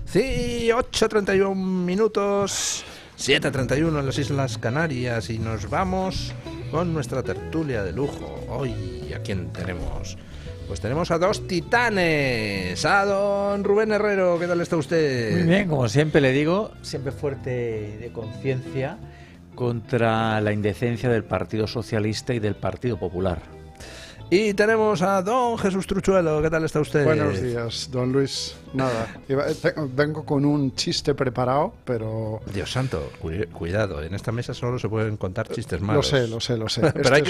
Sí, 8:31 minutos, 7:31 en las Islas Canarias y nos vamos con nuestra tertulia de lujo. Hoy, ¿a quién tenemos? Pues tenemos a dos titanes, a don Rubén Herrero. ¿Qué tal está usted? Muy bien, como siempre le digo, siempre fuerte de conciencia contra la indecencia del Partido Socialista y del Partido Popular. Y tenemos a don Jesús Truchuelo. ¿Qué tal está usted? Buenos días, don Luis. Nada, vengo con un chiste preparado, pero... Dios santo, cuidado, en esta mesa solo se pueden contar chistes malos. Lo sé. Pero hay que